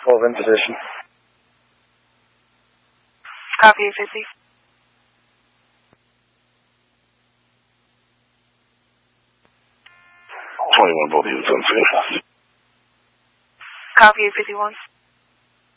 12 in position. Copy, 50. Both units on scene. Copy, 51.